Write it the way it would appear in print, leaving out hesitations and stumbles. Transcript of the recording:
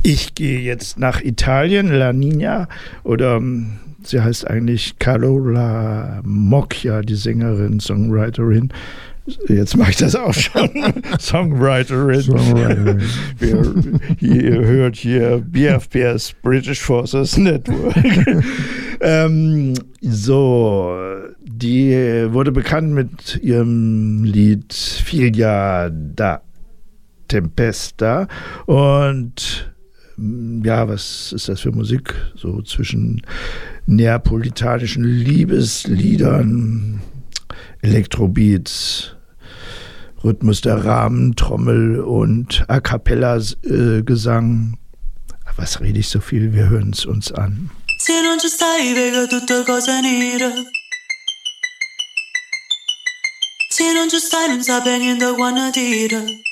Ich gehe jetzt nach Italien, La Niña, oder sie heißt eigentlich Carola Moccia, die Sängerin, Songwriterin. Jetzt mache ich das auch schon. Songwriterin. Ihr hört hier BFPS, British Forces Network. Die wurde bekannt mit ihrem Lied Figlia da Tempesta. Und ja, was ist das für Musik? So zwischen neapolitanischen Liebesliedern, Elektrobeats, Rhythmus der Rahmen, Trommel und A Cappella Gesang. Was rede ich so viel? Wir hören es uns an. Se non ci stai, vedo tutte cose nere. Se non ci stai, non sape niente quando tira.